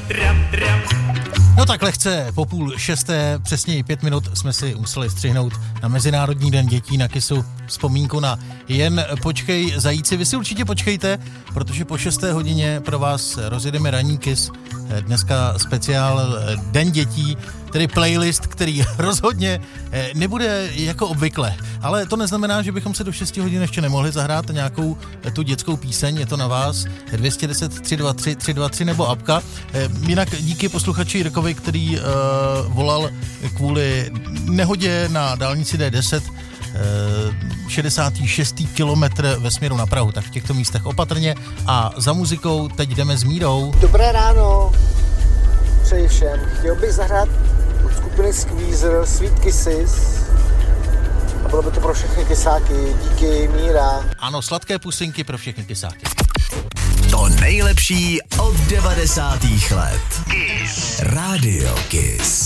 No tak lehce po 5:30, přesněji 5 minut jsme si museli střihnout na Mezinárodní den dětí na Kissu vzpomínku na Jen počkej zajíci. Vy si určitě počkejte, protože po 6. hodině pro vás rozjedeme ranní Kiss. Dneska speciál Den dětí, tedy playlist, který rozhodně nebude jako obvykle. Ale to neznamená, že bychom se do 6 hodin ještě nemohli zahrát nějakou tu dětskou píseň, je to na vás. 210 323 323 nebo apka. Jinak díky posluchači Jirkovi, který volal kvůli nehodě na dálnici D10, 66. kilometr ve směru na Prahu, tak v těchto místech opatrně. A za muzikou teď jdeme s Mírou. Dobré ráno, přeji všem. Chtěl bych zahrát od skupiny Squeezer Sweet Kisses a bylo by to pro všechny kysáky. Díky, Míra. Ano, sladké pusinky pro všechny kysáky. To nejlepší od 90. let. Kiss. Radio Kiss.